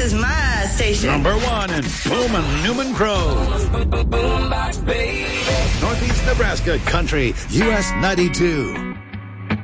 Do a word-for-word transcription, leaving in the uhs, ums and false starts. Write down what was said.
is my station. Number one in Bowman Newman Crow. Northeast Nebraska Country, U S ninety-two.